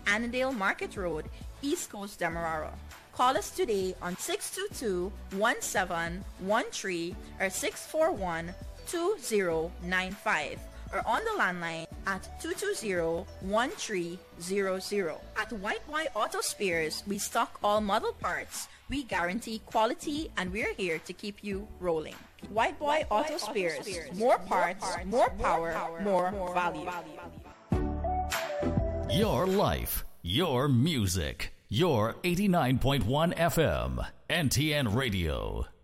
Annandale Market Road, East Coast, Demerara. Call us today on 622-1713 or 641-2095 or on the landline at 220-1300. At White Boy Auto Spares, we stock all model parts. We guarantee quality and we're here to keep you rolling. White Boy Auto Spares. More parts, more power, more value. Your life, your music, your 89.1 FM, NTN Radio.